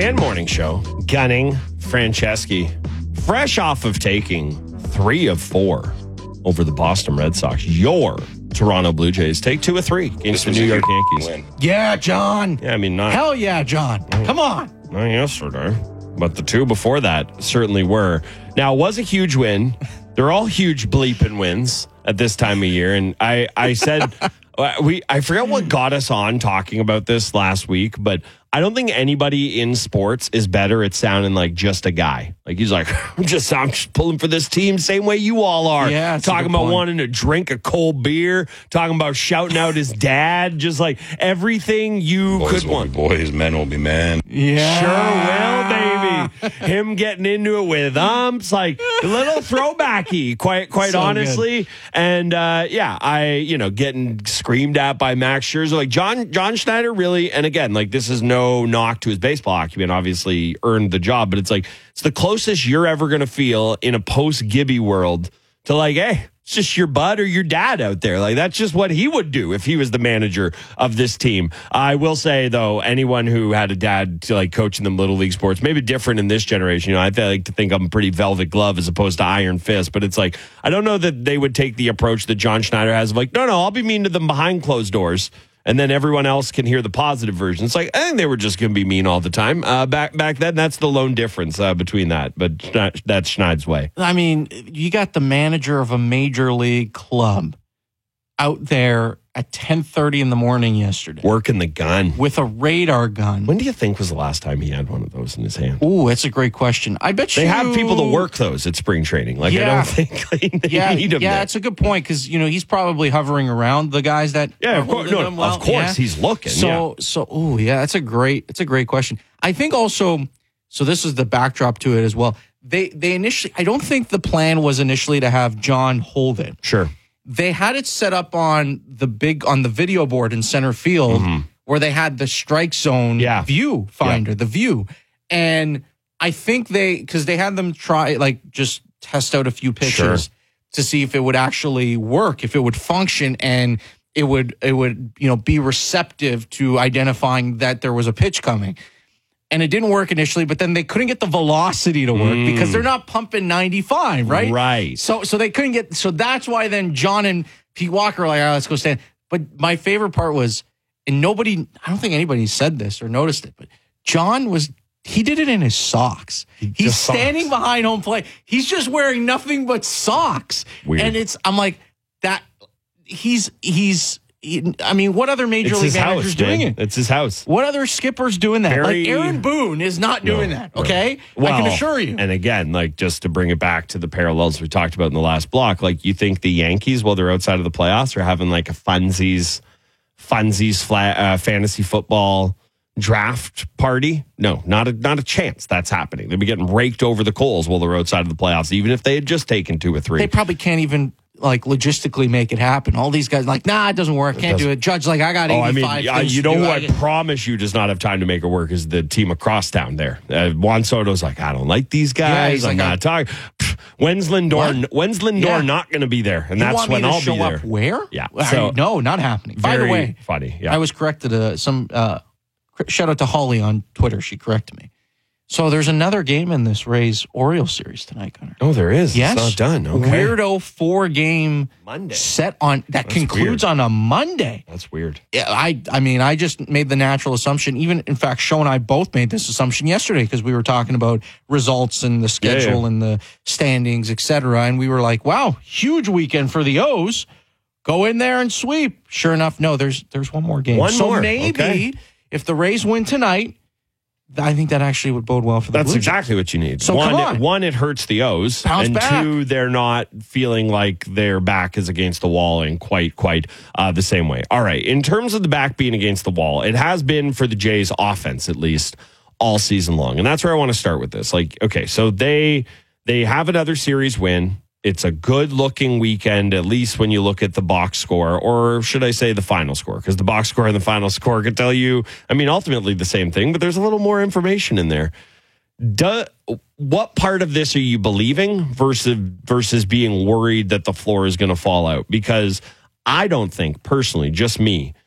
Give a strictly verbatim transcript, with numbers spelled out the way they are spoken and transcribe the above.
and morning show. Gunning, Franceschi, fresh off of taking three of four over the Boston Red Sox. Your Toronto Blue Jays take two of three against the New York Yankees. Win. Yeah, John. Yeah, I mean, not, Hell yeah, John. Come on. not yesterday, but the two before that certainly were. Now, it was a huge win. They're all huge bleeping wins at this time of year. And I, I said, we I forget what got us on talking about this last week, but I don't think anybody in sports is better at sounding like just a guy. Like he's like, I'm just, I'm just pulling for this team, same way you all are. Yeah, that's a talking good about point. wanting to drink a cold beer, talking about shouting out his dad, just like everything you Boys could will want. be boys, men will be men. Yeah. Sure will, baby. Him getting into it with umps, like a little throwbacky, quite quite So honestly. And uh, yeah, I you know getting screamed at by Max Scherzer, like John John Schneider really. And again, like this is no knock to his baseball acumen. Obviously, earned the job, but it's like it's the closest you're ever going to feel in a post Gibby world to like, hey. It's just your bud or your dad out there. Like, that's just what he would do if he was the manager of this team. I will say, though, anyone who had a dad to, like, coaching them Little League sports, maybe different in this generation. You know, I like to think I'm pretty velvet glove as opposed to iron fist. But it's like, I don't know that they would take the approach that John Schneider has of like, no, no, I'll be mean to them behind closed doors. And then everyone else can hear the positive version. It's like, I think they were just going to be mean all the time. Uh, back back then, that's the lone difference uh, between that. But Schne- that's Schneid's way. I mean, you got the manager of a major league club out there at ten thirty in the morning yesterday Working the gun. with a radar gun. When do you think was the last time he had one of those in his hand? Ooh, that's a great question. I bet They you have people to work those at spring training. Like, I Yeah. don't think like, they Yeah, need them yeah, there. it's a good point because you know he's probably hovering around the guys that Yeah, are of course. holding No, them well. of course, Yeah. he's looking. So, so, oh yeah, that's a great, it's a great question. I think also, so this is the backdrop to it as well. They, they initially, I don't think the plan was initially to have John hold it. yeah. Sure. They had it set up on the big, on the video board in center field where they had the strike zone Yeah. view finder, the view. And I think they, because they had them try, like, just test out a few pitches Sure. to see if it would actually work, if it would function, and it would, it would, you know, be receptive to identifying that there was a pitch coming. And it didn't work initially, but then they couldn't get the velocity to work because they're not pumping ninety-five, right? Right. So so they couldn't get, so that's why then John and Pete Walker were like, all right, let's go stand. But my favorite part was, and nobody, I don't think anybody said this or noticed it, but John was, he did it in his socks. He's just socks. standing behind home plate. He's just wearing nothing but socks. Weird. And it's, I'm like, that, he's, he's, he, I mean, what other major It's league his managers house, doing man. it? It's his house. What other skipper's doing that? Very- like Aaron Boone is not doing No, that, no. okay? I Well, can assure you. And again, like just to bring it back to the parallels we talked about in the last block, like you think the Yankees, while they're outside of the playoffs, are having like a funsies, funsies flat, uh, fantasy football draft party? No, not a not a chance. That's happening. They'll be getting raked over the coals while they're outside of the playoffs, even if they had just taken two or three. They probably can't even like logistically make it happen. All these guys like, nah, it doesn't work. Can't do it. Judge, like, I got Oh, I mean, eighty-five. uh, things you to know do. who I I get- promise you does not have time to make it work is the team across town there. Uh, Juan Soto's like, I don't like these guys. he's I'm like, not talking. Pfft, When's Lindor? What? When's Lindor Yeah. not going to be there? And You that's want me when to I'll show be there. up where? Yeah. I- So- no, not happening. By the Very way, funny. Yeah. I was corrected. Uh, some uh, cr- shout out to Holly on Twitter. She corrected me. So there's another game in this Rays Orioles series tonight, Gunnar. oh, there is. Yes, It's not done. Okay. Weirdo four game Monday. set on that That's concludes weird. on a Monday. That's weird. Yeah, I I mean, I just made the natural assumption. Even, in fact, Show and I both made this assumption yesterday because we were talking about results and the schedule yeah. and the standings, et cetera. And we were like, wow, huge weekend for the O's. Go in there and sweep. Sure enough, no, there's there's one more game. One so more, maybe okay. if the Rays win tonight, I think that actually would bode well for the That's Blue Jays. exactly what you need. So one, come on. It, one, it hurts the O's, Bounce and back. two, they're not feeling like their back is against the wall in quite, quite uh, the same way. All right, in terms of the back being against the wall, it has been for the Jays offense at least all season long, and that's where I want to start with this. Like, okay, so they they have another series win. It's a good-looking weekend, at least when you look at the box score, or should I say the final score? Because the box score and the final score could tell you, I mean, ultimately the same thing, but there's a little more information in there. Do, what part of this are you believing versus versus being worried that the floor is going to fall out? Because I don't think, personally, just me,